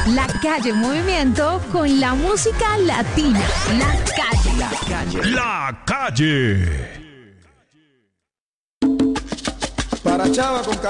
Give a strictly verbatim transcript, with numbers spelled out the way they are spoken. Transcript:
La Calle en movimiento con la música latina. La Calle. La Calle. La Calle. Para Chava con